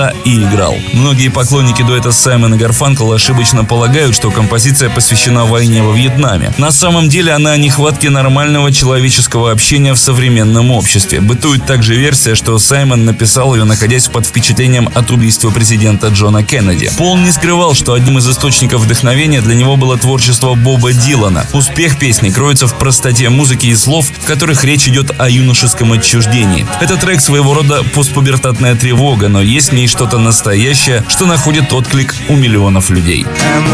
и играл. Многие поклонники дуэта Саймон и Гарфанкл ошибочно полагают, что композиция посвящена войне во Вьетнаме. На самом деле она о нехватке нормального человеческого общения в современном обществе. Бытует также версия, что Саймон написал ее, находясь под впечатлением от убийства президента Джона Кеннеди. Пол не скрывал, что одним из источников вдохновения для него было творчество Боба Дилана. Успех песни кроется в простоте музыки и слов, в которых речь идет о юношеском отчуждении. Этот трек своего рода постпубертатная тревога, но есть в ней что-то настоящее, что находит отклик у миллионов людей.